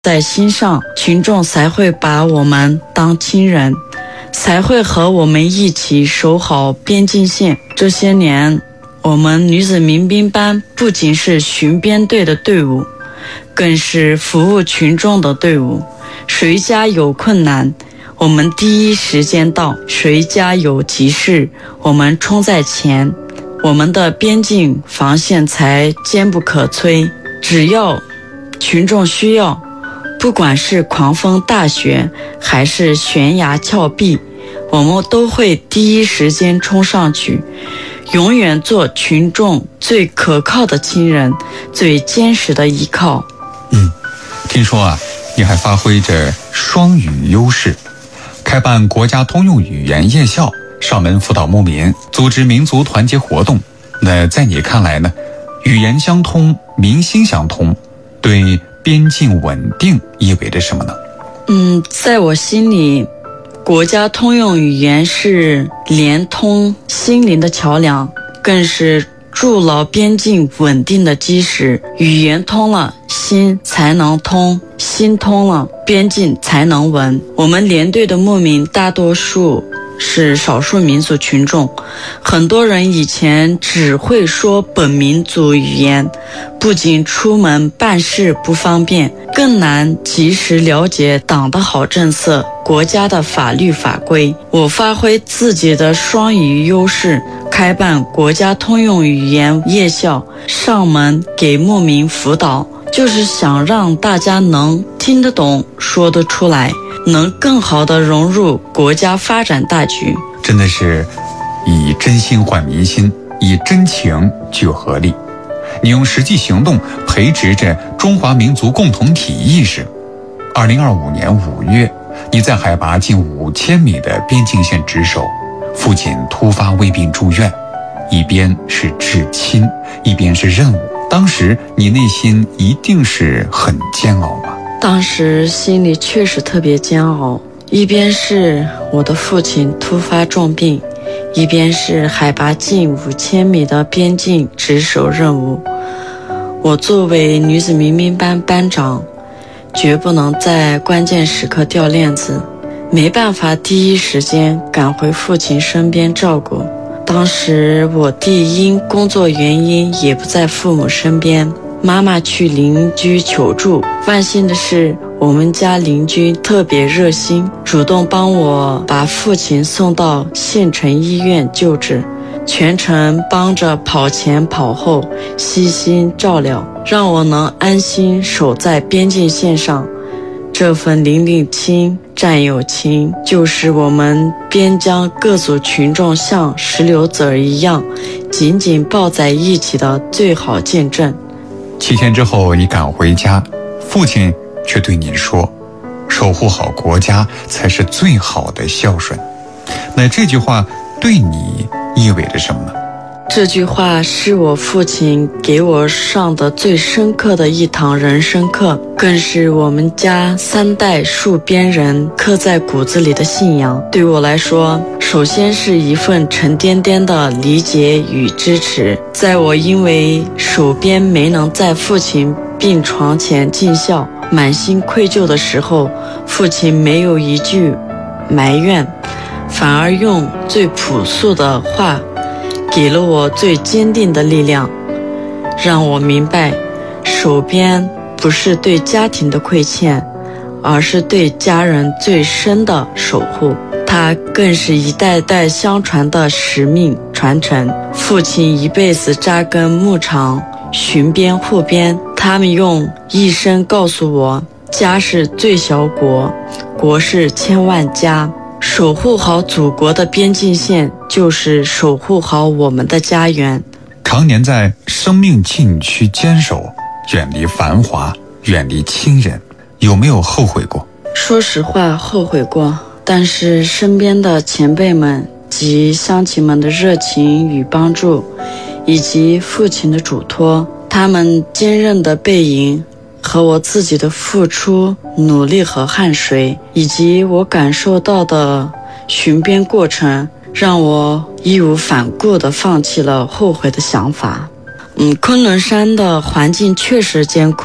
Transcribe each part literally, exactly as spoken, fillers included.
在心上，群众才会把我们当亲人，才会和我们一起守好边境线。这些年，我们女子民兵班不仅是巡边队的队伍，更是服务群众的队伍。谁家有困难，我们第一时间到；谁家有急事，我们冲在前。我们的边境防线才坚不可摧，只要群众需要，不管是狂风大雪还是悬崖峭壁，我们都会第一时间冲上去，永远做群众最可靠的亲人，最坚实的依靠。 嗯，听说啊，你还发挥着双语优势，开办国家通用语言夜校，上门辅导牧民，组织民族团结活动。那在你看来呢，语言相通，民心相通，对边境稳定意味着什么呢？ 嗯，在我心里，国家通用语言是连通心灵的桥梁，更是筑牢边境稳定的基石。语言通了，心才能通，心通了，边境才能稳。我们连队的牧民大多数是少数民族群众，很多人以前只会说本民族语言，不仅出门办事不方便，更难及时了解党的好政策、国家的法律法规。我发挥自己的双语优势，开办国家通用语言夜校，上门给牧民辅导，就是想让大家能听得懂、说得出来，能更好地融入国家发展大局。 真的是以真心换民心，以真情聚合力。你用实际行动培植着中华民族共同体意识。二零二五年五月，你在海拔近五千米的边境线值守，父亲突发胃病住院，一边是至亲，一边是任务。当时你内心一定是很煎熬吧？ 当时心里确实特别煎熬，一边是我的父亲突发重病，一边是海拔近五千米的边境值守任务。我作为女子民兵班班长，绝不能在关键时刻掉链子，没办法第一时间赶回父亲身边照顾。当时我弟因工作原因也不在父母身边，妈妈去邻居求助。万幸的是，我们家邻居特别热心，主动帮我把父亲送到县城医院救治，全程帮着跑前跑后，悉心照料，让我能安心守在边境线上。这份邻里亲、战友情，就是我们边疆各族群众像石榴籽儿一样紧紧抱在一起的最好见证。 七天之后，你赶回家，父亲却对你说，守护好国家才是最好的孝顺。那这句话对你意味着什么呢？ 这句话是我父亲给我上的最深刻的一堂人生课，更是我们家三代戍边人刻在骨子里的信仰。对我来说，首先是一份沉甸甸的理解与支持。在我因为守边没能在父亲病床前尽孝，满心愧疚的时候，父亲没有一句埋怨，反而用最朴素的话给了我最坚定的力量，让我明白，守边不是对家庭的亏欠，而是对家人最深的守护。它更是一代代相传的使命传承。父亲一辈子扎根牧场，巡边护边，他们用一生告诉我，家是最小国，国是千万家。守护好祖国的边境线，就是守护好我们的家园。 常年在生命禁区坚守，远离繁华，远离亲人，有没有后悔过？ 说实话，后悔过，但是身边的前辈们及乡亲们的热情与帮助，以及父亲的嘱托，他们坚韧的背影和我自己的付出、努力和汗水，以及我感受到的巡边过程，让我义无反顾地放弃了后悔的想法。嗯，昆仑山的环境确实艰苦，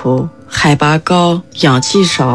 海拔高，氧气少。